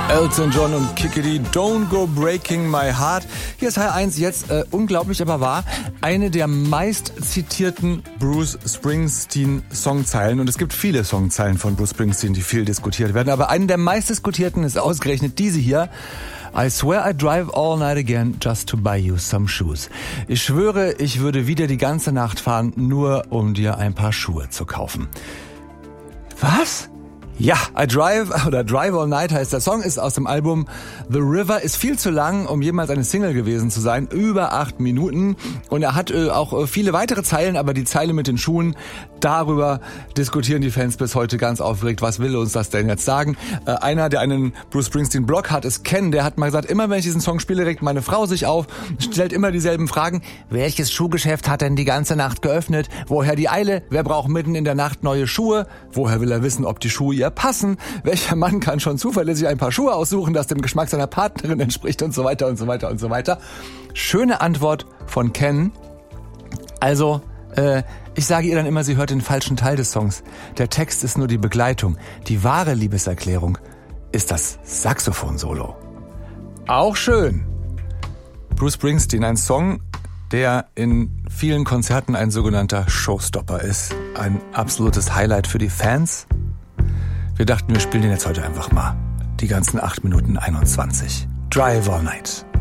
Elton John und Kikidi, Don't Go Breaking My Heart. Hier ist H1 jetzt, unglaublich aber wahr, eine der meist zitierten Bruce Springsteen Songzeilen. Und es gibt viele Songzeilen von Bruce Springsteen, die viel diskutiert werden. Aber eine der meist diskutierten ist ausgerechnet diese hier. I swear I drive all night again just to buy you some shoes. Ich schwöre, ich würde wieder die ganze Nacht fahren, nur um dir ein paar Schuhe zu kaufen. Was? Ja, Drive All Night heißt der Song, ist aus dem Album The River, ist viel zu lang, um jemals eine Single gewesen zu sein, über 8 Minuten. Und er hat auch viele weitere Zeilen, aber die Zeile mit den Schuhen, darüber diskutieren die Fans bis heute ganz aufgeregt. Was will uns das denn jetzt sagen? Einer, der einen Bruce Springsteen Blog hat, ist Ken, der hat mal gesagt, immer wenn ich diesen Song spiele, regt meine Frau sich auf, stellt immer dieselben Fragen. Welches Schuhgeschäft hat denn die ganze Nacht geöffnet? Woher die Eile? Wer braucht mitten in der Nacht neue Schuhe? Woher will er wissen, ob die Schuhe ihr passen? Welcher Mann kann schon zuverlässig ein paar Schuhe aussuchen, das dem Geschmack seiner Partnerin entspricht und so weiter und so weiter und so weiter. Schöne Antwort von Ken. Also, ich sage ihr dann immer, sie hört den falschen Teil des Songs. Der Text ist nur die Begleitung. Die wahre Liebeserklärung ist das Saxophon-Solo. Auch schön. Bruce Springsteen, ein Song, der in vielen Konzerten ein sogenannter Showstopper ist. Ein absolutes Highlight für die Fans. Wir dachten, wir spielen den jetzt heute einfach mal. Die ganzen 8 Minuten 21. Drive All Night.